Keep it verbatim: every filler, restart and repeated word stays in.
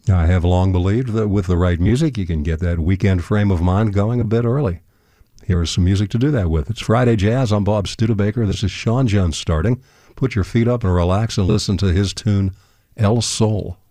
I have long believed that with the right music, you can get that weekend frame of mind going a bit early. Here is some music to do that with. It's Friday Jazz. I'm Bob Studebaker. This is Sean Jones starting. Put your feet up and relax and listen to his tune, El Sol.